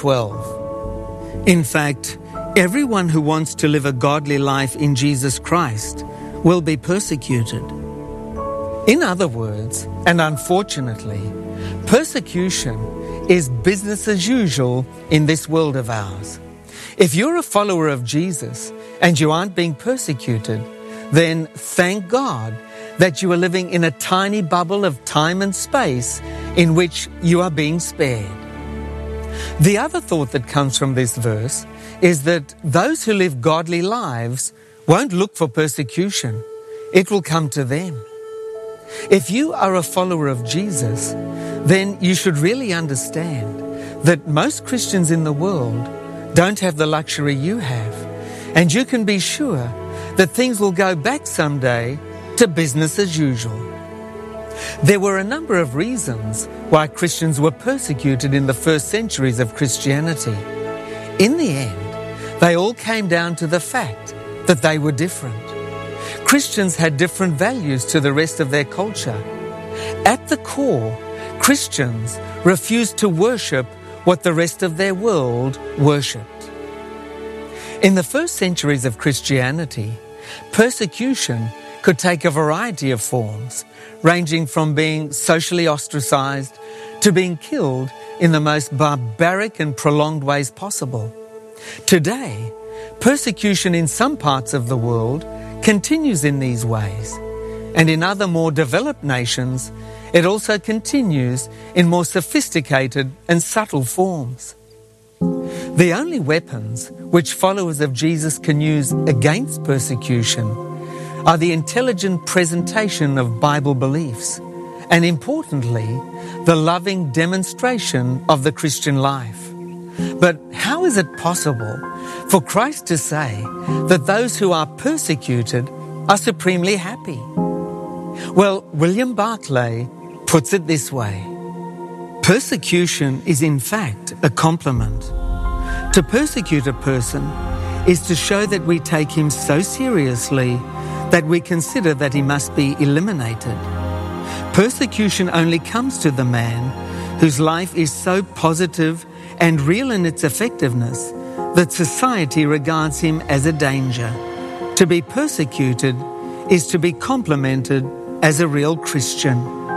12. In fact, everyone who wants to live a godly life in Jesus Christ will be persecuted. In other words, and unfortunately, persecution is business as usual in this world of ours. If you're a follower of Jesus and you aren't being persecuted, then thank God that you are living in a tiny bubble of time and space in which you are being spared. The other thought that comes from this verse is that those who live godly lives won't look for persecution. It will come to them. If you are a follower of Jesus, then you should really understand that most Christians in the world don't have the luxury you have, and you can be sure that things will go back someday to business as usual. There were a number of reasons why Christians were persecuted in the first centuries of Christianity. In the end, they all came down to the fact that they were different. Christians had different values to the rest of their culture. At the core, Christians refused to worship what the rest of their world worshipped. In the first centuries of Christianity, persecution could take a variety of forms, ranging from being socially ostracized to being killed in the most barbaric and prolonged ways possible. Today, persecution in some parts of the world continues in these ways, and in other more developed nations, it also continues in more sophisticated and subtle forms. The only weapons which followers of Jesus can use against persecution are the intelligent presentation of Bible beliefs, and importantly, the loving demonstration of the Christian life. But how is it possible for Christ to say that those who are persecuted are supremely happy? Well, William Barclay puts it this way: persecution is in fact a compliment. To persecute a person is to show that we take him so seriously that we consider that he must be eliminated. Persecution only comes to the man whose life is so positive and real in its effectiveness that society regards him as a danger. To be persecuted is to be complimented as a real Christian.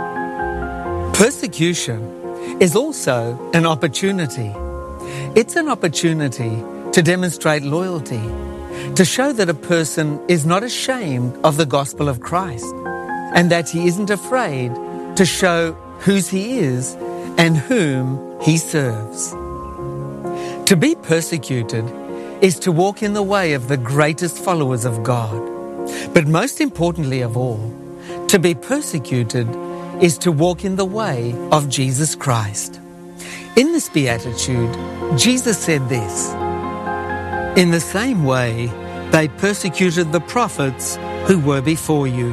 Persecution is also an opportunity. It's an opportunity to demonstrate loyalty, to show that a person is not ashamed of the gospel of Christ, and that he isn't afraid to show whose he is and whom he serves. To be persecuted is to walk in the way of the greatest followers of God. But most importantly of all, to be persecuted is to walk in the way of Jesus Christ. In this beatitude, Jesus said this: "In the same way, they persecuted the prophets who were before you."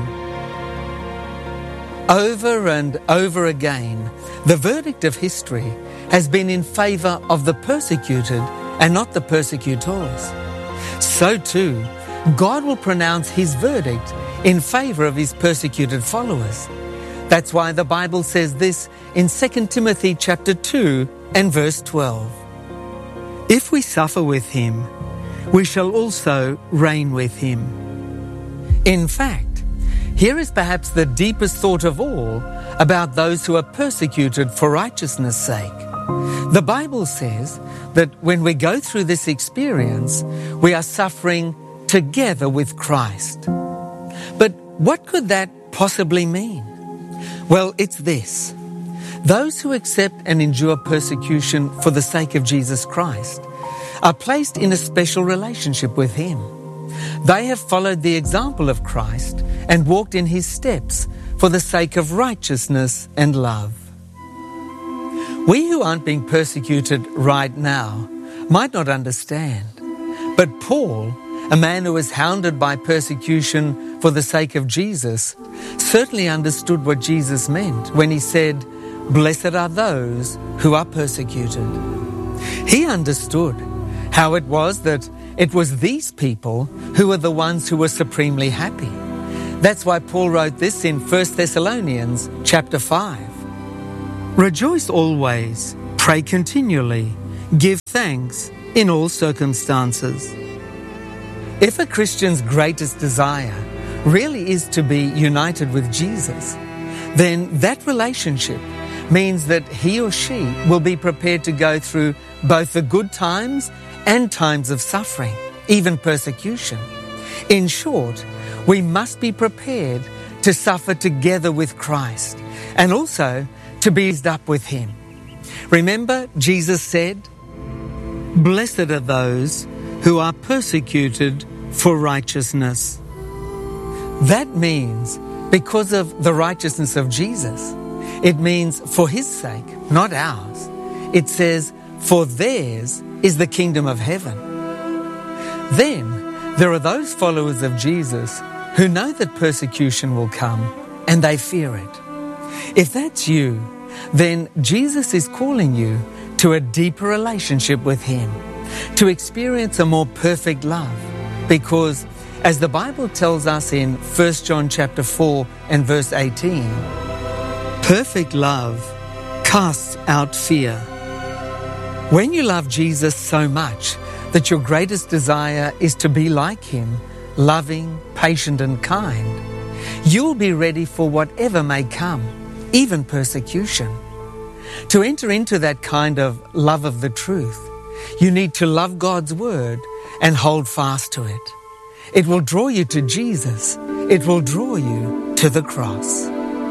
Over and over again, the verdict of history has been in favor of the persecuted and not the persecutors. So too, God will pronounce his verdict in favor of his persecuted followers. That's why the Bible says this in 2 Timothy chapter 2 and verse 12. "If we suffer with him, we shall also reign with him." In fact, here is perhaps the deepest thought of all about those who are persecuted for righteousness' sake. The Bible says that when we go through this experience, we are suffering together with Christ. But what could that possibly mean? Well, it's this: those who accept and endure persecution for the sake of Jesus Christ are placed in a special relationship with him. They have followed the example of Christ and walked in his steps for the sake of righteousness and love. We who aren't being persecuted right now might not understand, but Paul, a man who was hounded by persecution for the sake of Jesus, certainly understood what Jesus meant when he said, "Blessed are those who are persecuted." He understood how it was that it was these people who were the ones who were supremely happy. That's why Paul wrote this in 1 Thessalonians chapter 5. "Rejoice always, pray continually, Give thanks in all circumstances. If a Christian's greatest desire really is to be united with Jesus, then that relationship means that he or she will be prepared to go through both the good times and times of suffering, even persecution. In short, we must be prepared to suffer together with Christ and also to be raised up with him. Remember, Jesus said, "Blessed are those who are persecuted for righteousness." That means because of the righteousness of Jesus. It means for his sake, not ours. It says, "For theirs is the kingdom of heaven." Then there are those followers of Jesus who know that persecution will come and they fear it. If that's you, then Jesus is calling you to a deeper relationship with him, to experience a more perfect love, because as the Bible tells us in 1 John chapter 4 and verse 18, perfect love casts out fear. When you love Jesus so much that your greatest desire is to be like him, loving, patient and kind, you'll be ready for whatever may come, even persecution. To enter into that kind of love of the truth, you need to love God's word and hold fast to it. It will draw you to Jesus. It will draw you to the cross.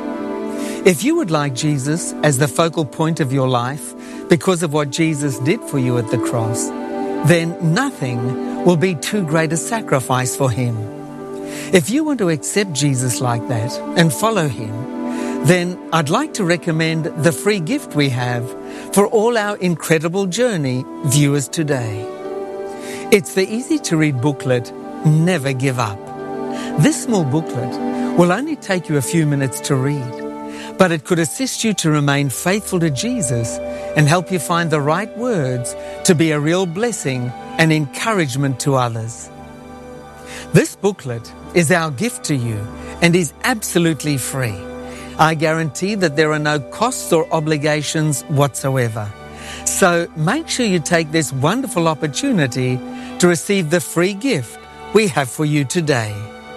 If you would like Jesus as the focal point of your life because of what Jesus did for you at the cross, then nothing will be too great a sacrifice for him. If you want to accept Jesus like that and follow him, then I'd like to recommend the free gift we have for all our Incredible Journey viewers today. It's the easy-to-read booklet, Never Give Up. This small booklet will only take you a few minutes to read, but it could assist you to remain faithful to Jesus and help you find the right words to be a real blessing and encouragement to others. This booklet is our gift to you and is absolutely free. I guarantee that there are no costs or obligations whatsoever. So make sure you take this wonderful opportunity to receive the free gift we have for you today.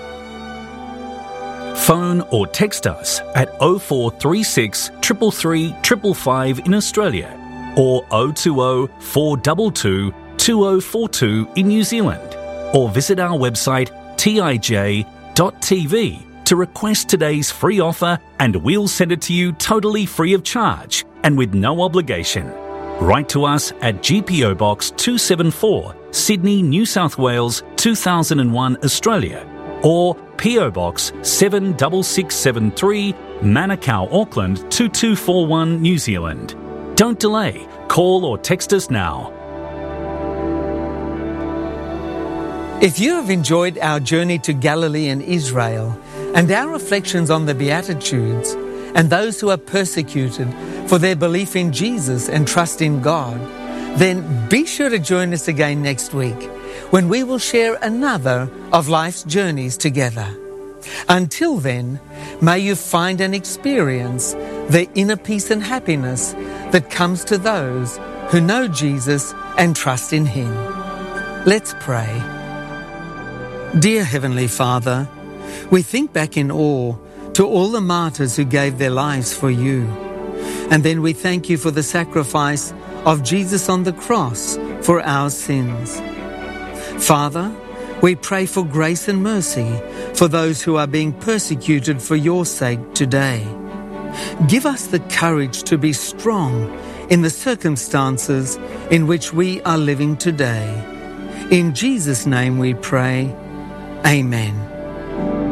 Phone or text us at 0436 333 555 in Australia or 020 422 2042 in New Zealand, or visit our website tij.tv to request today's free offer, and we'll send it to you totally free of charge and with no obligation. Write to us at GPO Box 274, Sydney, New South Wales 2001, Australia, or PO Box 76673, Manukau, Auckland 2241, New Zealand. Don't delay. Call or text us now. If you have enjoyed our journey to Galilee and Israel and our reflections on the Beatitudes and those who are persecuted for their belief in Jesus and trust in God, then be sure to join us again next week when we will share another of life's journeys together. Until then, may you find and experience the inner peace and happiness that comes to those who know Jesus and trust in him. Let's pray. Dear Heavenly Father, we think back in awe to all the martyrs who gave their lives for you. And then we thank you for the sacrifice of Jesus on the cross for our sins. Father, we pray for grace and mercy for those who are being persecuted for your sake today. Give us the courage to be strong in the circumstances in which we are living today. In Jesus' name we pray. Amen.